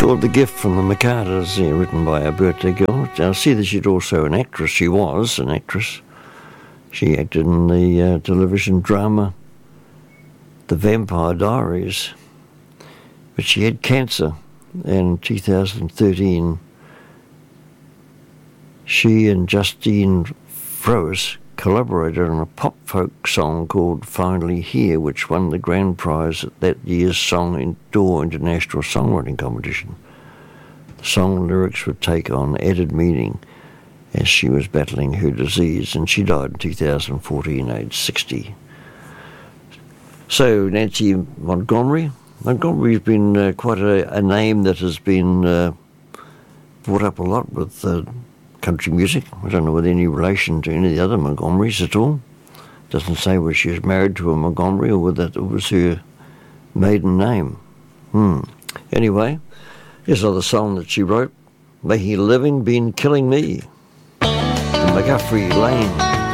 Called The Gift from the Macarthurs, written by a birthday girl. I see that she's also an actress. She was an actress. She acted in the television drama The Vampire Diaries. But she had cancer, and in 2013 she and Justine Froese collaborated on a pop folk song called Finally Here, which won the grand prize at that year's Song Door International Songwriting Competition. The song lyrics would take on added meaning as she was battling her disease, and she died in 2014, aged 60. So Nancy Montgomery. Montgomery's been quite a name that has been brought up a lot with country music. I don't know with any relation to any of the other Montgomerys at all. Doesn't say whether she was married to a Montgomery or whether it was her maiden name. Anyway, here's another song that she wrote. Making a living been killing me. McGuffrey Lane.